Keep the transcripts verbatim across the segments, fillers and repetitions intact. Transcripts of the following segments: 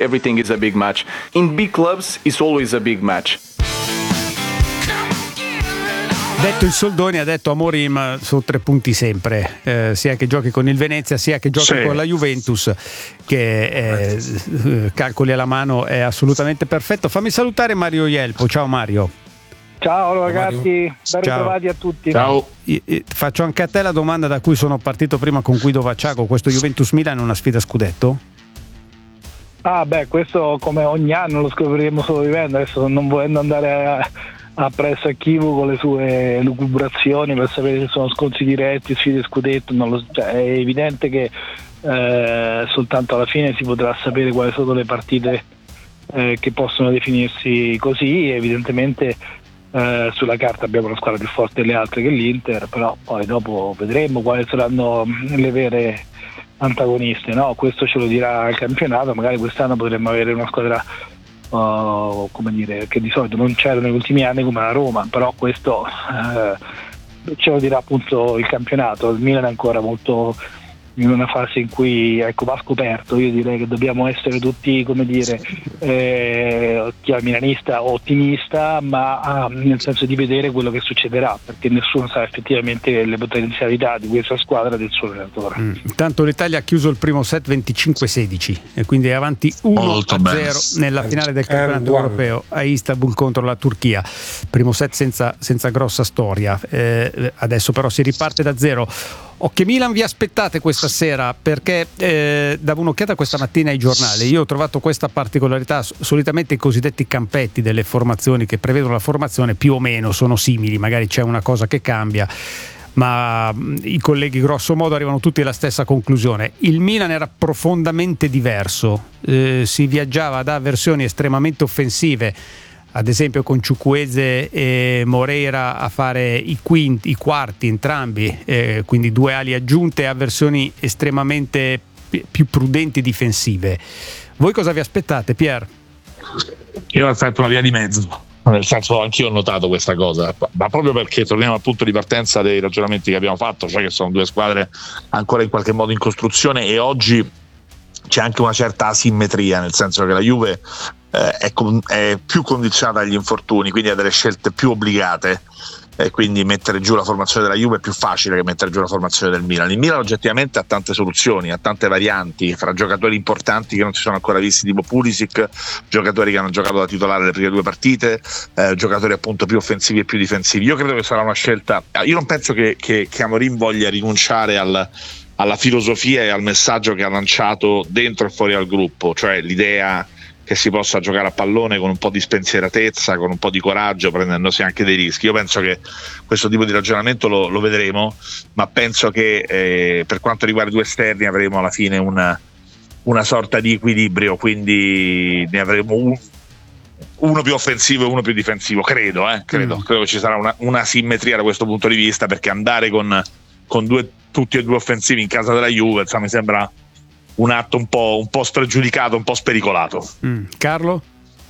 everything is a big match. In big clubs, it's always a big match. Detto il Soldoni, ha detto Amorim su tre punti sempre, eh, sia che giochi con il Venezia sia che giochi sì. con la Juventus, che eh, calcoli alla mano è assolutamente perfetto. Fammi salutare Mario Ielpo. Ciao Mario. Ciao ragazzi, ben ritrovati a tutti. Ciao. Io, io, faccio anche a te la domanda da cui sono partito prima con Guido Vacciago: questo Juventus-Milan è una sfida scudetto? Ah beh, questo come ogni anno lo scopriremo solo vivendo, adesso non volendo andare a appresso a Chivo con le sue lucubrazioni per sapere se sono scontri diretti, sfide scudetto, non lo, cioè, è evidente che eh, soltanto alla fine si potrà sapere quali sono le partite eh, che possono definirsi così. Evidentemente eh, sulla carta abbiamo una squadra più forte delle altre che l'Inter, però poi dopo vedremo quali saranno le vere antagoniste, no? Questo ce lo dirà il campionato, magari quest'anno potremmo avere una squadra Uh, come dire, che di solito non c'era negli ultimi anni come la Roma, però questo uh, ce lo dirà appunto il campionato. Il Milan è ancora molto in una fase in cui ecco va scoperto. Io direi che dobbiamo essere tutti, come dire, eh, chi è milanista ottimista, ma ah, nel senso di vedere quello che succederà, perché nessuno sa effettivamente le potenzialità di questa squadra e del suo allenatore. Mm. Intanto l'Italia ha chiuso il primo set venticinque sedici e quindi è avanti uno a zero nella finale del campionato eh, europeo a Istanbul contro la Turchia. Primo set senza, senza grossa storia, eh, adesso però si riparte da zero. Occhio Milan, vi aspettate questa sera? Perché eh, davo un'occhiata questa mattina ai giornali, io ho trovato questa particolarità: solitamente i cosiddetti campetti delle formazioni che prevedono la formazione più o meno sono simili, magari c'è una cosa che cambia, ma mh, i colleghi grosso modo arrivano tutti alla stessa conclusione. Il Milan era profondamente diverso, eh, si viaggiava da versioni estremamente offensive, ad esempio con Chukwueze e Moreira a fare i quinti, i quarti entrambi, eh, quindi due ali aggiunte, a versioni estremamente p- più prudenti difensive. Voi cosa vi aspettate, Pier? Io aspetto una via di mezzo, nel senso, anch'io ho notato questa cosa, ma proprio perché torniamo al punto di partenza dei ragionamenti che abbiamo fatto, cioè che sono due squadre ancora in qualche modo in costruzione, e oggi c'è anche una certa asimmetria, nel senso che la Juve eh, è, con, è più condizionata agli infortuni, quindi ha delle scelte più obbligate, e quindi mettere giù la formazione della Juve è più facile che mettere giù la formazione del Milan. Il Milan oggettivamente ha tante soluzioni, ha tante varianti fra giocatori importanti che non si sono ancora visti, tipo Pulisic, giocatori che hanno giocato da titolare le prime due partite, eh, giocatori appunto più offensivi e più difensivi. Io credo che sarà una scelta, io non penso che, che, che Amorim voglia rinunciare al alla filosofia e al messaggio che ha lanciato dentro e fuori al gruppo, cioè l'idea che si possa giocare a pallone con un po' di spensieratezza, con un po' di coraggio, prendendosi anche dei rischi. Io penso che questo tipo di ragionamento lo, lo vedremo, ma penso che eh, per quanto riguarda i due esterni avremo alla fine una, una sorta di equilibrio, quindi ne avremo un, uno più offensivo e uno più difensivo, credo, eh, credo, mm. credo che ci sarà una, una simmetria da questo punto di vista, perché andare con, con due tutti e due offensivi in casa della Juve, insomma, mi sembra un atto un po', un po' spregiudicato, un po' spericolato. Mm. Carlo?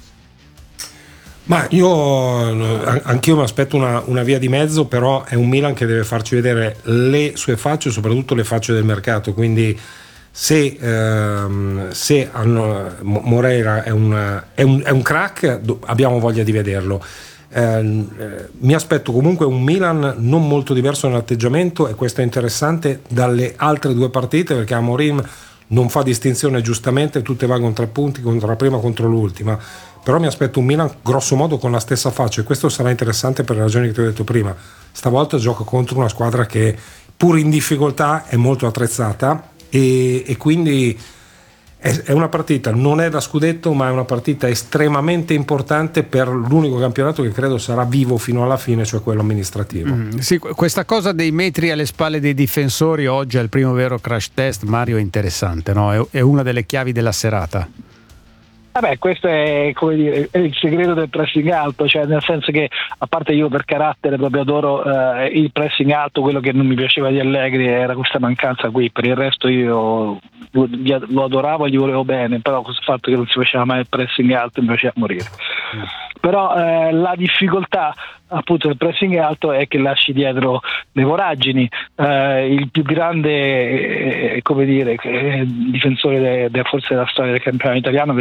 Ma io anch'io mi aspetto una, una via di mezzo, però è un Milan che deve farci vedere le sue facce, soprattutto le facce del mercato, quindi se, ehm, se hanno, Moreira è un, è, un, è un crack, abbiamo voglia di vederlo. Eh, mi aspetto comunque un Milan non molto diverso nell'atteggiamento, e questo è interessante dalle altre due partite, perché Amorim non fa distinzione, giustamente tutte valgono tre punti contro la prima, contro l'ultima, però mi aspetto un Milan grosso modo con la stessa faccia, e questo sarà interessante per le ragioni che ti ho detto prima. Stavolta gioca contro una squadra che pur in difficoltà è molto attrezzata, e, e quindi è una partita, non è da scudetto, ma è una partita estremamente importante per l'unico campionato che credo sarà vivo fino alla fine, cioè quello amministrativo. Mm, sì, questa cosa dei metri alle spalle dei difensori oggi al primo vero crash test, Mario, è interessante, no? È, è una delle chiavi della serata. Vabbè, questo è, come dire, è il segreto del pressing alto, cioè nel senso che, a parte io per carattere proprio adoro eh, il pressing alto, quello che non mi piaceva di Allegri era questa mancanza qui, per il resto io lo, lo adoravo e gli volevo bene, però questo fatto che non si faceva mai il pressing alto mi faceva morire. Mm. Però eh, la difficoltà appunto del pressing alto è che lasci dietro le voragini. Eh, il più grande eh, come dire, difensore de, de, forse della storia del campionato italiano